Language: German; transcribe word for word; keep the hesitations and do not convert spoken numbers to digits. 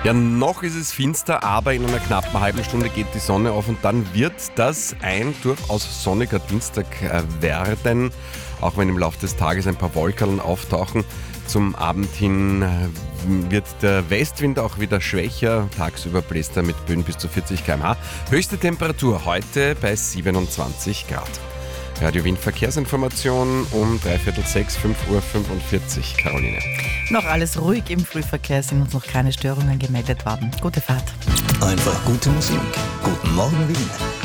Ja, noch ist es finster, aber in einer knappen halben Stunde geht die Sonne auf und dann wird das ein durchaus sonniger Dienstag werden, auch wenn im Laufe des Tages ein paar Wolkerln auftauchen. Zum Abend hin wird der Westwind auch wieder schwächer, tagsüber bläst er mit Böen bis zu vierzig Kilometer pro Stunde. Höchste Temperatur heute bei siebenundzwanzig Grad. Radio Wien Verkehrsinformation um dreiviertel sechs, fünf Uhr fünfundvierzig. Caroline. Noch alles ruhig im Frühverkehr, sind uns noch keine Störungen gemeldet worden. Gute Fahrt. Einfach gute Musik. Guten Morgen Wien.